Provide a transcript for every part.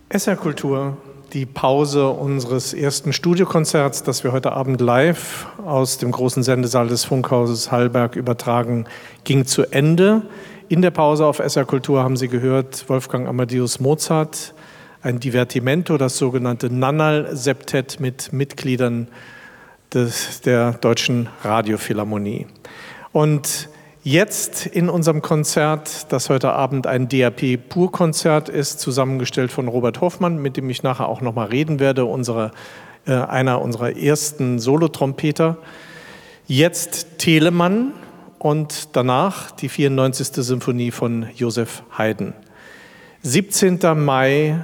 SR Kultur, die Pause unseres ersten Studiokonzerts, das wir heute Abend live aus dem großen Sendesaal des Funkhauses Hallberg übertragen, ging zu Ende. In der Pause auf SR Kultur haben Sie gehört Wolfgang Amadeus Mozart, ein Divertimento, das sogenannte Nannal-Septett mit Mitgliedern der Deutschen Radiophilharmonie. Und jetzt in unserem Konzert, das heute Abend ein DAP-Pur-Konzert ist, zusammengestellt von Robert Hoffmann, mit dem ich nachher auch noch mal reden werde, einer unserer ersten Solotrompeter. Jetzt Telemann und danach die 94. Symphonie von Joseph Haydn. 17. Mai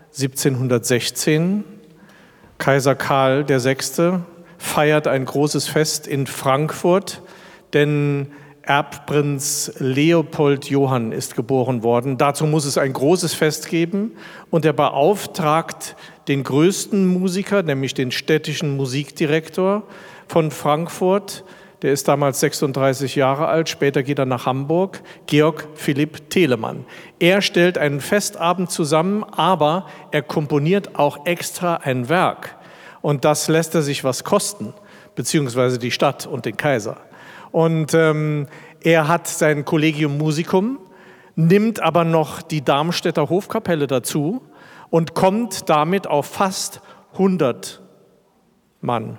1716, Kaiser Karl VI. Feiert ein großes Fest in Frankfurt, denn Erbprinz Leopold Johann ist geboren worden. Dazu muss es ein großes Fest geben und er beauftragt den größten Musiker, nämlich den städtischen Musikdirektor von Frankfurt. Der ist damals 36 Jahre alt, später geht er nach Hamburg, Georg Philipp Telemann. Er stellt einen Festabend zusammen, aber er komponiert auch extra ein Werk. Und das lässt er sich was kosten, beziehungsweise die Stadt und den Kaiser. Und er hat sein Collegium Musicum, nimmt aber noch die Darmstädter Hofkapelle dazu und kommt damit auf fast 100 Mann.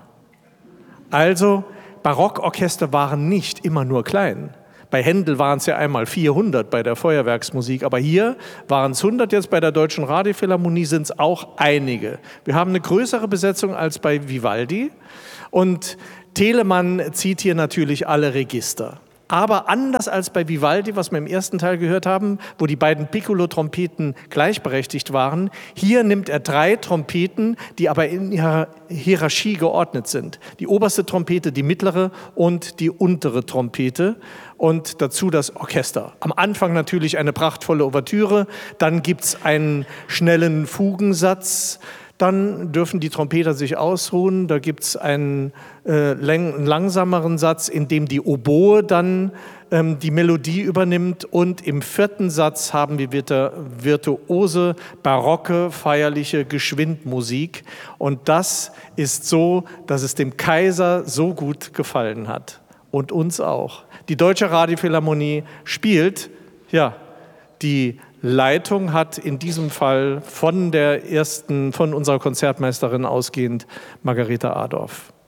Also Barockorchester waren nicht immer nur klein. Bei Händel waren es ja einmal 400 bei der Feuerwerksmusik, aber hier waren es 100, jetzt bei der Deutschen Radiophilharmonie sind es auch einige. Wir haben eine größere Besetzung als bei Vivaldi und Telemann zieht hier natürlich alle Register. Aber anders als bei Vivaldi, was wir im ersten Teil gehört haben, wo die beiden Piccolo-Trompeten gleichberechtigt waren, hier nimmt er 3 Trompeten, die aber in ihrer Hierarchie geordnet sind. Die oberste Trompete, die mittlere und die untere Trompete und dazu das Orchester. Am Anfang natürlich eine prachtvolle Ouvertüre, dann gibt es einen schnellen Fugensatz, dann dürfen die Trompeter sich ausruhen. Da gibt es einen langsameren Satz, in dem die Oboe dann die Melodie übernimmt. Und im 4. Satz haben wir virtuose, barocke, feierliche Geschwindmusik. Und das ist so, dass es dem Kaiser so gut gefallen hat. Und uns auch. Die Deutsche Radiophilharmonie spielt, die Leitung hat in diesem Fall von unserer Konzertmeisterin ausgehend Margareta Adorf.